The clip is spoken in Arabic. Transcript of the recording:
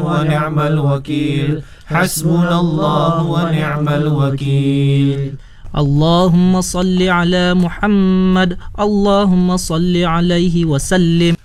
ونعم الوكيل. حسبنا الله ونعم الوكيل. اللهم صل على محمد. اللهم صل عليه وسلم.